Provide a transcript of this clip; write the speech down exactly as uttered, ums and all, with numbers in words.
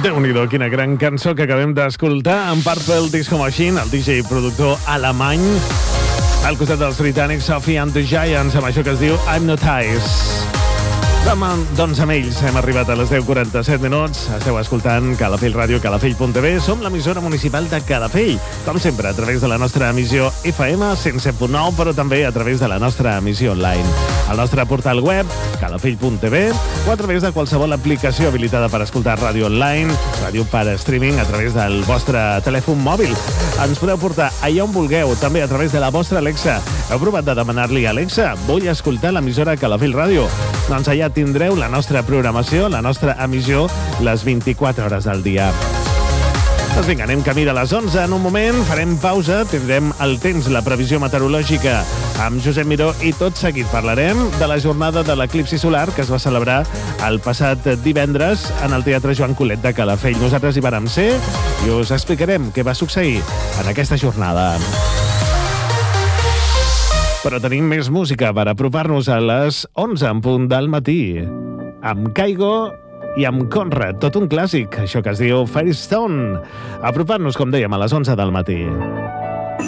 Déu-n'hi-do, quina gran cançó que acabem d'escoltar en Purple Disco Machine, el D J productor alemany, al costat dels britànics Sophie and the Giants, amb això que es diu I'm Not Ice. Doncs amb ells hem arribat a les deu quaranta-set minuts. Esteu escoltant Calafell Ràdio, calafell punt tv. Som l'emissora municipal de Calafell, com sempre, a través de la nostra emissió F M cent set punt nou, però també a través de la nostra emissió online. Al nostre portal web, calafell punt tv, o a través de qualsevol aplicació habilitada per escoltar ràdio online, ràdio per streaming a través del vostre telèfon mòbil. Ens podeu portar allà on vulgueu, també a través de la vostra Alexa. Heu provat de demanar-li a Alexa, vull escoltar l'emissora Calafell Ràdio? Doncs allà tindreu la nostra programació, la nostra emissió, les vint-i-quatre hores del dia. Doncs vinga, anem camí de les onze. En un moment farem pausa, tindrem el temps, la previsió meteorològica amb Josep Miró i tot seguit parlarem de la jornada de l'eclipsi solar que es va celebrar el passat divendres en el Teatre Joan Colet de Calafell. Nosaltres hi vàrem ser i us explicarem què va succeir en aquesta jornada. Però tenim més música per apropar-nos a les onze en punt del matí. Amb Kygo i amb Conrad, tot un clàssic, això que es diu Firestone. Apropant-nos, com dèiem, a les onze del matí.